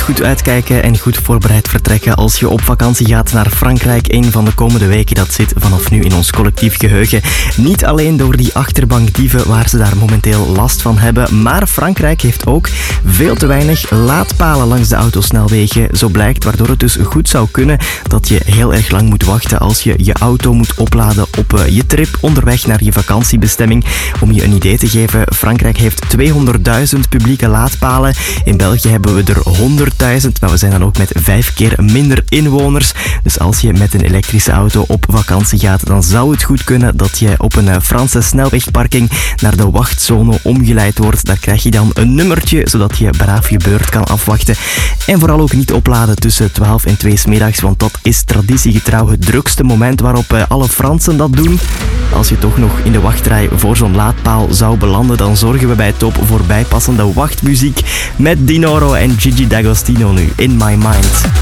goed uitkijken en goed voorbereid vertrekken als je op vakantie gaat naar Frankrijk. Een van de komende weken, dat zit vanaf nu in ons collectief geheugen. Niet alleen door die achterbankdieven waar ze daar momenteel last van hebben, maar Frankrijk heeft ook veel te weinig laadpalen langs de autosnelwegen. Zo blijkt, waardoor het dus goed zou kunnen dat je heel erg lang moet wachten als je je auto moet opladen op je trip onderweg naar je vakantiebestemming. Om je een idee te geven, Frankrijk heeft 200.000 publieke laadpalen. In België hebben we er 100.000, maar we zijn dan ook met 5 keer minder inwoners. Dus als je met een elektrische auto op vakantie gaat, dan zou het goed kunnen dat je op een Franse snelwegparking naar de wachtzone omgeleid wordt. Daar krijg je dan een nummertje, zodat je braaf je beurt kan afwachten. En vooral ook niet opladen tussen 12 en 2 's middags, want dat is traditiegetrouw het drukste moment waarop alle Fransen dat doen. Als je toch nog in de wachtrij voor zo'n laadpaal zou belanden, dan zorgen we bij Top voor bijpassende wachtmuziek met Dinoro en Gigi D'Agostino nu in My Mind.